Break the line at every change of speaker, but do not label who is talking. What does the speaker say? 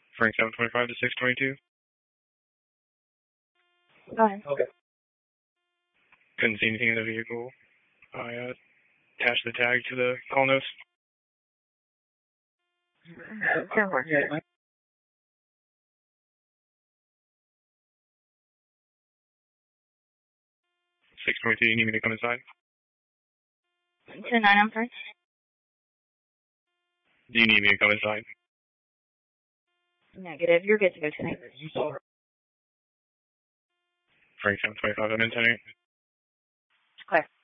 Frank 725 to 622.
Go ahead.
Okay.
Couldn't see anything in the vehicle. I attached the tag to the call notes.
10-4.
Yeah.
622, you need me to come inside?
2-9, I'm sorry.
Do you need me to come inside?
Negative. You're good to go tonight.
You saw her.
Frank 725, I'm in 10-8.
Clear.